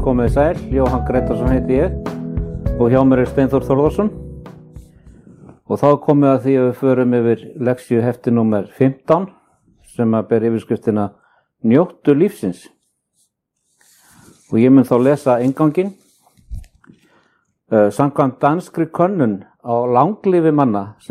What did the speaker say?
komið sæl, Jóhann Grétarsson heiti ég og hjá mér Steinþór Þórðarsson. Og þá komið að því að við förum yfir leksíu hefti númer 15 sem að ber yfirskriftina Njóttu lífsins. Og ég mun þá lesa innganginn. Samkvæmt danskri könnun á langlífi manna sem